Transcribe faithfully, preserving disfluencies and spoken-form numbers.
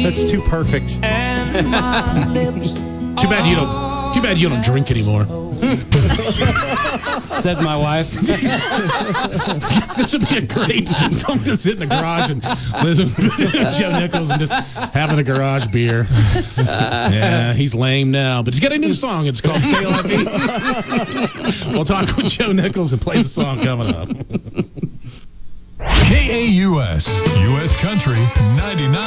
That's too perfect. And my lips Too bad you don't. Too bad you don't drink anymore. Said my wife. This would be a great song to sit in the garage and listen to Joe Nichols and just having a garage beer. Yeah, he's lame now, but he's got a new song. It's called Say Like Me. We'll talk with Joe Nichols and play the song coming up. K A U S, U S Country ninety-nine.